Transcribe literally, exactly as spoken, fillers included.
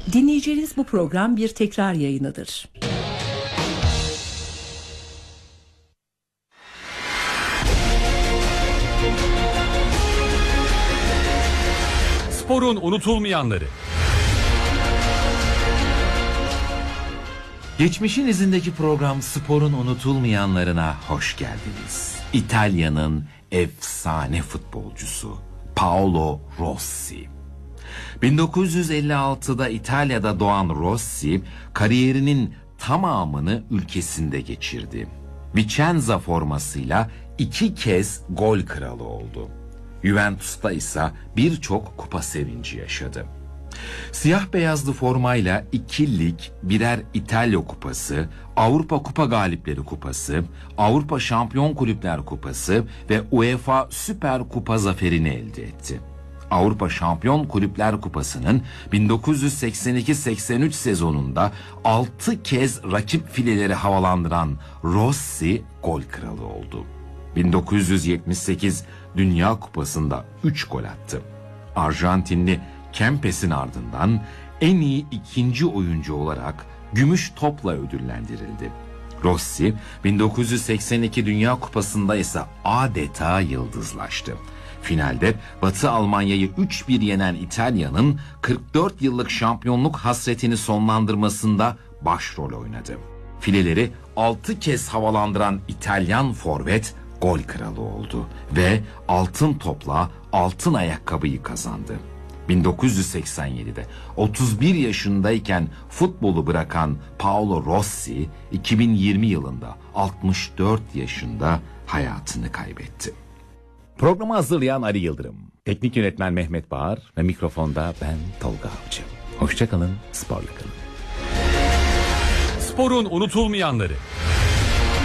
Dinleyeceğiniz bu program bir tekrar yayınıdır. Sporun unutulmayanları. Geçmişin izindeki program Sporun unutulmayanlarına hoş geldiniz. İtalya'nın efsane futbolcusu Paolo Rossi. bin dokuz yüz elli altıda İtalya'da doğan Rossi, kariyerinin tamamını ülkesinde geçirdi. Vicenza formasıyla iki kez gol kralı oldu. Juventus'ta ise birçok kupa sevinci yaşadı. Siyah beyazlı formayla iki lig, birer İtalya Kupası, Avrupa Kupa Galipleri Kupası, Avrupa Şampiyon Kulüpler Kupası ve UEFA Süper Kupa zaferini elde etti. Avrupa Şampiyon Kulüpler Kupası'nın bin dokuz yüz seksen iki seksen üç sezonunda altı kez rakip fileleri havalandıran Rossi gol kralı oldu. bin dokuz yüz yetmiş sekiz Dünya Kupası'nda üç gol attı. Arjantinli Kempes'in ardından en iyi ikinci oyuncu olarak gümüş topla ödüllendirildi. Rossi bin dokuz yüz seksen iki Dünya Kupası'nda ise adeta yıldızlaştı. Finalde Batı Almanya'yı üç bir yenen İtalya'nın kırk dört yıllık şampiyonluk hasretini sonlandırmasında başrol oynadı. Fileleri altı kez havalandıran İtalyan forvet gol kralı oldu ve altın topla altın ayakkabıyı kazandı. bin dokuz yüz seksen yedide otuz bir yaşındayken futbolu bırakan Paolo Rossi iki bin yirmi yılında altmış dört yaşında hayatını kaybetti. Programı hazırlayan Ali Yıldırım, teknik yönetmen Mehmet Bağır ve mikrofonda ben Tolga Avcı. Hoşça kalın, sporla kalın. Sporun unutulmayanları.